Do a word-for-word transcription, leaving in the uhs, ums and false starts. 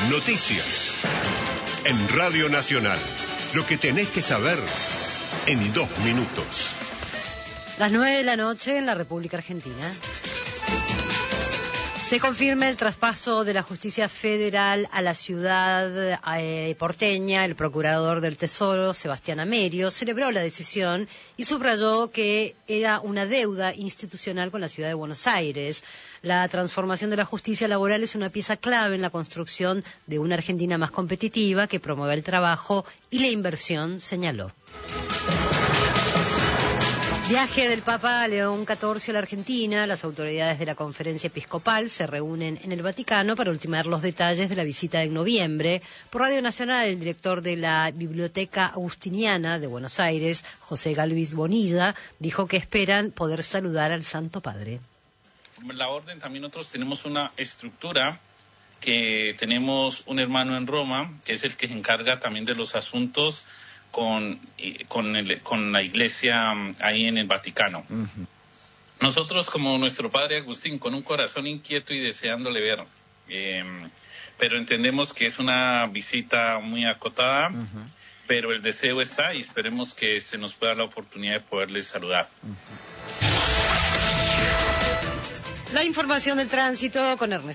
Noticias. En Radio Nacional. Lo que tenés que saber en dos minutos. Las nueve de la noche en la República Argentina. Se confirma el traspaso de la justicia federal a la ciudad eh, porteña. El procurador del Tesoro, Sebastián Amerio, celebró la decisión y subrayó que era una deuda institucional con la ciudad de Buenos Aires. La transformación de la justicia laboral es una pieza clave en la construcción de una Argentina más competitiva que promueva el trabajo y la inversión, señaló. Viaje del Papa León catorce a la Argentina. Las autoridades de la Conferencia Episcopal se reúnen en el Vaticano para ultimar los detalles de la visita de noviembre. Por Radio Nacional, el director de la Biblioteca Agustiniana de Buenos Aires, José Galvis Bonilla, dijo que esperan poder saludar al Santo Padre. La orden, también nosotros tenemos una estructura que tenemos un hermano en Roma, que es el que se encarga también de los asuntos con, con, el, con la iglesia ahí en el Vaticano. Uh-huh. Nosotros, como nuestro padre Agustín, con un corazón inquieto y deseándole ver, eh, pero entendemos que es una visita muy acotada, uh-huh. pero el deseo está y esperemos que se nos pueda la oportunidad de poderle saludar. Uh-huh. La información del tránsito con Ernesto.